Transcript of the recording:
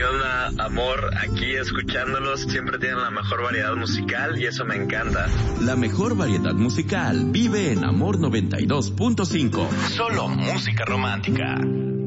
¿Qué onda, amor? Aquí escuchándolos, siempre tienen la mejor variedad musical y eso me encanta. La mejor variedad musical vive en Amor 92.5. Solo música romántica.